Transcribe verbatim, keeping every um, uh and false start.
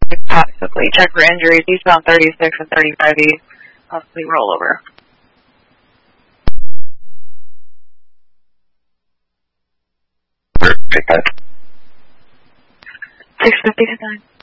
possibly. Check for injuries. Eastbound thirty-six and thirty-five E. Possibly rollover. Take that. six fifty to nine.